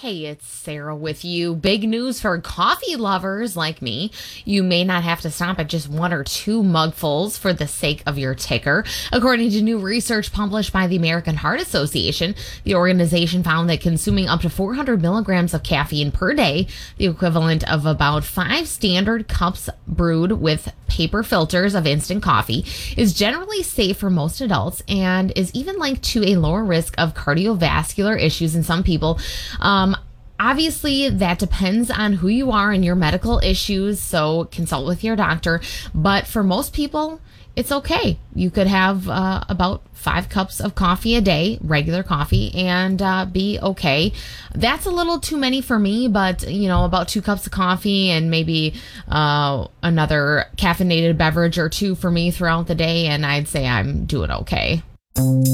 Hey, it's Sarah with you. Big news for coffee lovers like me. You may not have to stop at just one or two mugfuls for the sake of your ticker. According to new research published by the American Heart Association, the organization found that consuming up to 400 milligrams of caffeine per day, the equivalent of about 5 standard cups brewed with paper filters of instant coffee, is generally safe for most adults and is even linked to a lower risk of cardiovascular issues in some people. Obviously, that depends on who you are and your medical issues, so consult with your doctor. But for most people, it's okay. You could have about 5 cups of coffee a day, regular coffee, and be okay. That's a little too many for me, but, about 2 cups of coffee and maybe another caffeinated beverage or two for me throughout the day, and I'd say I'm doing okay.